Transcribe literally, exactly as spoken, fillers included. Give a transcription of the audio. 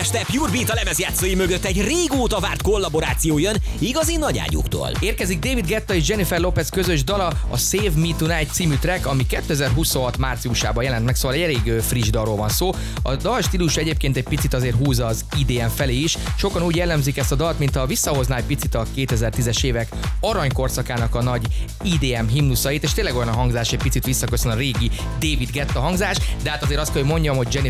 este Pure Beat a lemezjátszói mögött egy régóta várt kollaboráció jön igazi nagyágyúktól. Érkezik David Guetta és Jennifer Lopez közös dala, a Save Me Tonight című track, ami kétezer-huszonhat márciusában jelent meg, szóval egy elég friss dalról van szó. A dal stílus egyébként egy picit azért húzza az i dé em felé is. Sokan úgy jellemzik ezt a dalt, mint ha visszahozná egy picit a kétezer-tízes évek aranykorszakának a nagy i dé em himnuszait, és tényleg olyan a hangzás, egy picit visszaköszön a régi David Guetta hangzás, de hát azért azt kell, hogy mondjam, hogy Jennifer